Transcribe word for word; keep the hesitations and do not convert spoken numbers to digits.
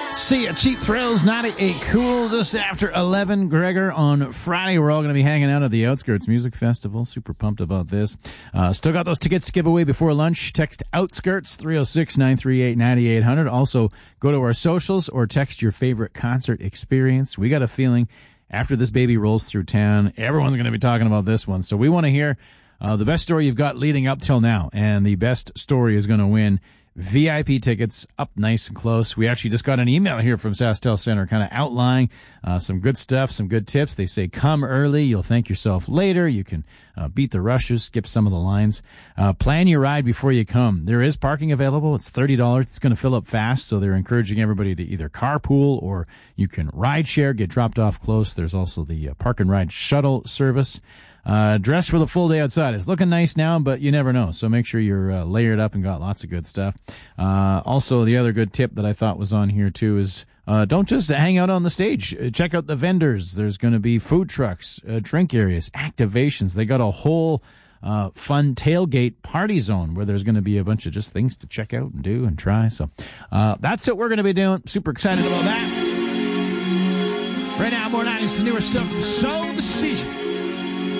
See ya, Cheap Thrills, ninety-eight Cool, just after eleven. Gregor, on Friday, we're all going to be hanging out at the Outskirts Music Festival. Super pumped about this. Uh, still got those tickets to give away before lunch. Text Outskirts, three oh six, nine three eight, nine eight hundred. Also, go to our socials or text your favorite concert experience. We got a feeling after this baby rolls through town, everyone's going to be talking about this one. So we want to hear uh, the best story you've got leading up till now, and the best story is going to win V I P tickets up nice and close. We actually just got an email here from SaskTel Center kind of outlining uh, some good stuff, some good tips. They say, come early. You'll thank yourself later. You can uh, beat the rushes, skip some of the lines. Uh, plan your ride before you come. There is parking available. It's thirty dollars. It's going to fill up fast, so they're encouraging everybody to either carpool or you can ride share, get dropped off close. There's also the uh, park and ride shuttle service. Uh, dress for the full day outside. It's looking nice now, but you never know. So make sure you're uh, layered up and got lots of good stuff. Uh, also, the other good tip that I thought was on here too is uh, don't just hang out on the stage. Check out the vendors. There's going to be food trucks, uh, drink areas, activations. They got a whole uh, fun tailgate party zone where there's going to be a bunch of just things to check out and do and try. So uh, that's what we're going to be doing. Super excited about that. Right now, more nineties, the newer stuff from Soul Decision.